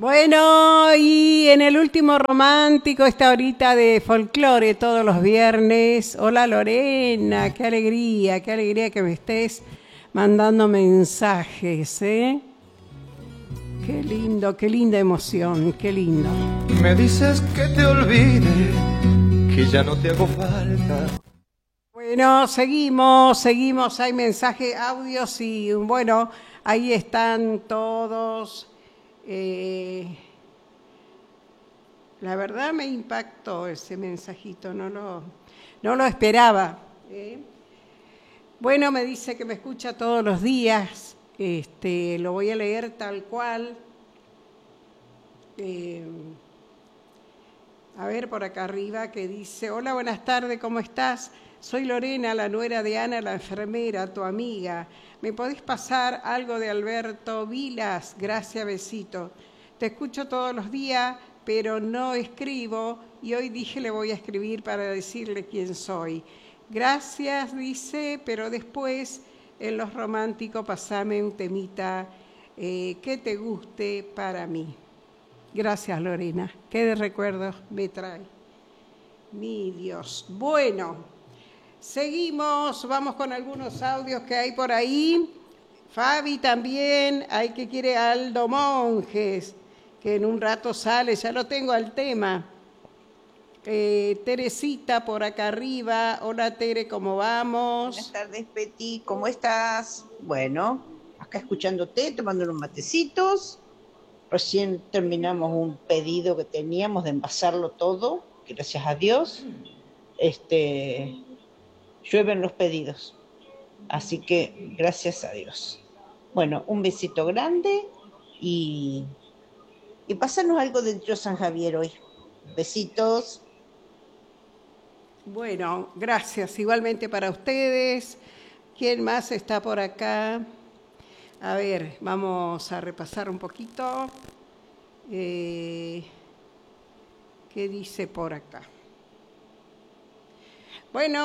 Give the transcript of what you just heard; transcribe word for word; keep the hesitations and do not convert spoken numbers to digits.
Bueno, y en el último romántico, esta horita de folclore todos los viernes. Hola Lorena, qué alegría, qué alegría que me estés mandando mensajes, ¿eh? Qué lindo, qué linda emoción, qué lindo. Me dices que te olvide, que ya no te hago falta. Bueno, seguimos, seguimos, hay mensajes, audios y bueno, ahí están todos. Eh, la verdad me impactó ese mensajito, no lo, no lo esperaba. ¿eh? Bueno, me dice que me escucha todos los días, este, lo voy a leer tal cual. Eh, a ver por acá arriba que dice, hola, buenas tardes, ¿cómo estás? Soy Lorena, la nuera de Ana, la enfermera, tu amiga. ¿Me podés pasar algo de Alberto Vilas? Gracias, besito. Te escucho todos los días, pero no escribo y hoy dije le voy a escribir para decirle quién soy. Gracias, dice, pero después en los románticos pasame un temita eh, que te guste para mí. Gracias, Lorena. Qué de recuerdos me trae. Mi Dios. Bueno, seguimos. Vamos con algunos audios que hay por ahí. Fabi también. Hay que quiere Aldo Monjes, que en un rato sale. Ya lo tengo al tema. Eh, Teresita por acá arriba. Hola, Tere, ¿cómo Buenas vamos? tardes, Peti, ¿cómo estás? Bueno, acá escuchándote, tomando unos matecitos. Recién terminamos un pedido que teníamos de envasarlo todo, que gracias a Dios, este, llueven los pedidos. Así que gracias a Dios. Bueno, un besito grande y, y pásanos algo del Trío San Javier hoy. Besitos. Bueno, gracias. Igualmente para ustedes. ¿Quién más está por acá? A ver, vamos a repasar un poquito. Eh, ¿Qué dice por acá? Bueno.